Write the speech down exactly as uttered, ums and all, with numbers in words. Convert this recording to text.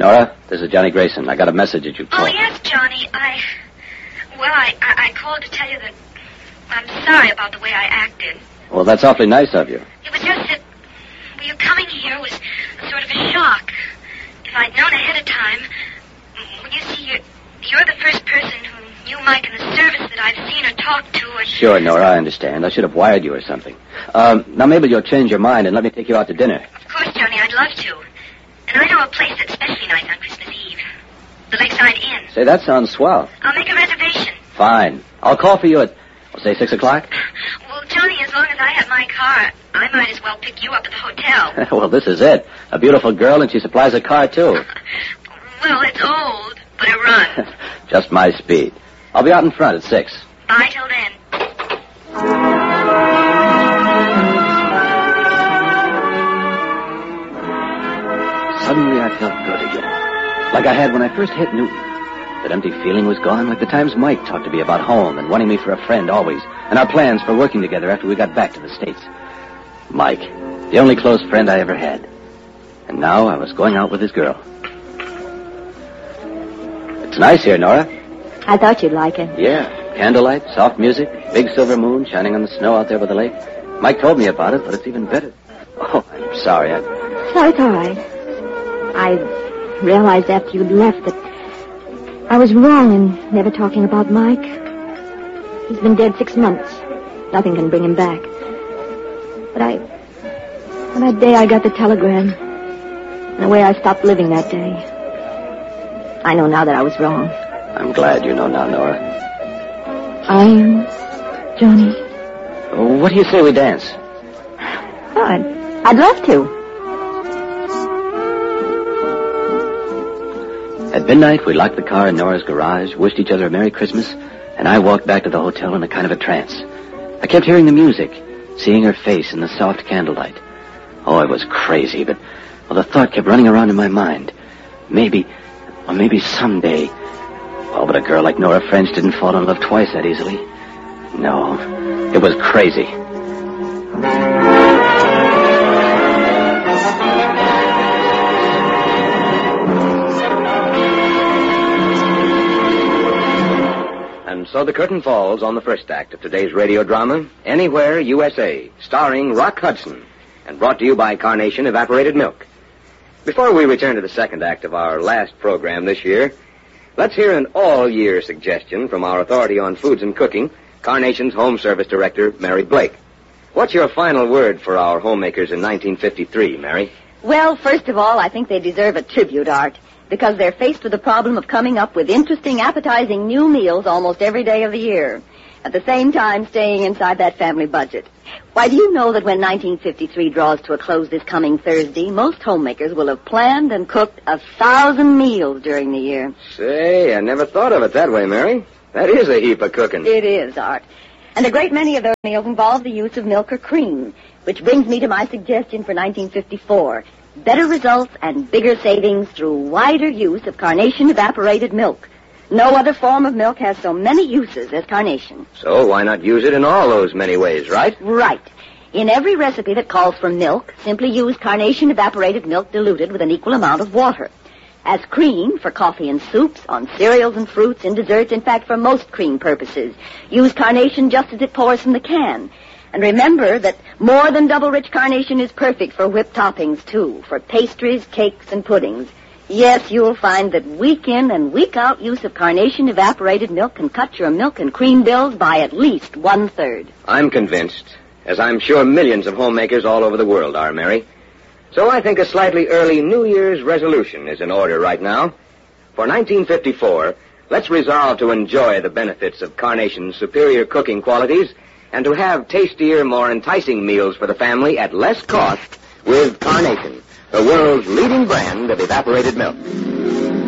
Nora, this is Johnny Grayson. I got a message that you Oh, called. yes, Johnny. I... Well, I, I, I called to tell you that I'm sorry about the way I acted. Well, that's awfully nice of you. It was just that... Well, your coming here was a sort of a shock. If I'd known ahead of time... Well, you see, you're, you're the first person who knew Mike in the service that I've seen or talked to. Or... Sure, Nora, I understand. I should have wired you or something. Um, now, maybe you'll change your mind and let me take you out to dinner. Of course, Johnny, I'd love to. And I know a place that's especially nice on Christmas Eve. The Lakeside Inn. Say, that sounds swell. I'll make a reservation. Fine. I'll call for you at, well, say, six o'clock? Well, Johnny, as long as I have my car, I might as well pick you up at the hotel. Well, this is it. A beautiful girl, and she supplies a car, too. Well, it's old, but it runs. Just my speed. I'll be out in front at six. Bye till then. Suddenly I felt good again. Like I had when I first hit Newton. That empty feeling was gone, like the times Mike talked to me about home and wanting me for a friend always, and our plans for working together after we got back to the States. Mike, the only close friend I ever had. And now I was going out with his girl. It's nice here, Nora. I thought you'd like it. Yeah. Candlelight, soft music, big silver moon shining on the snow out there by the lake. Mike told me about it, but it's even better. Oh, I'm sorry. I... No, it's all right. I realized after you'd left that I was wrong in never talking about Mike. He's been dead six months. Nothing can bring him back. But I... On that day I got the telegram. In a way, I stopped living that day. I know now that I was wrong. I'm glad you know now, Nora. I am, Johnny. What do you say we dance? Oh, I'd, I'd love to. At midnight, we locked the car in Nora's garage, wished each other a Merry Christmas, and I walked back to the hotel in a kind of a trance. I kept hearing the music, seeing her face in the soft candlelight. Oh, it was crazy, but well, the thought kept running around in my mind. Maybe, or maybe someday. Oh, but a girl like Nora French didn't fall in love twice that easily. No, it was crazy. And so the curtain falls on the first act of today's radio drama, Anywhere, U S A, starring Rock Hudson, and brought to you by Carnation Evaporated Milk. Before we return to the second act of our last program this year, let's hear an all-year suggestion from our authority on foods and cooking, Carnation's Home Service Director, Mary Blake. What's your final word for our homemakers in nineteen fifty-three, Mary? Well, first of all, I think they deserve a tribute, Art, because they're faced with the problem of coming up with interesting, appetizing new meals almost every day of the year, at the same time staying inside that family budget. Why, do you know that when nineteen fifty-three draws to a close this coming Thursday, most homemakers will have planned and cooked a thousand meals during the year? Say, I never thought of it that way, Mary. That is a heap of cooking. It is, Art. And a great many of those meals involve the use of milk or cream, which brings me to my suggestion for nineteen fifty-four. Better results and bigger savings through wider use of Carnation Evaporated Milk. No other form of milk has so many uses as Carnation. So why not use it in all those many ways, right? Right. In every recipe that calls for milk, simply use Carnation Evaporated Milk diluted with an equal amount of water. As cream for coffee and soups, on cereals and fruits, in desserts, in fact, for most cream purposes. Use Carnation just as it pours from the can. And remember that more than double-rich Carnation is perfect for whipped toppings, too, for pastries, cakes, and puddings. Yes, you'll find that week in and week out use of Carnation Evaporated Milk can cut your milk and cream bills by at least one-third. I'm convinced, as I'm sure millions of homemakers all over the world are, Mary. So I think a slightly early New Year's resolution is in order right now. For nineteen fifty-four, let's resolve to enjoy the benefits of Carnation's superior cooking qualities and to have tastier, more enticing meals for the family at less cost with Carnation, the world's leading brand of evaporated milk.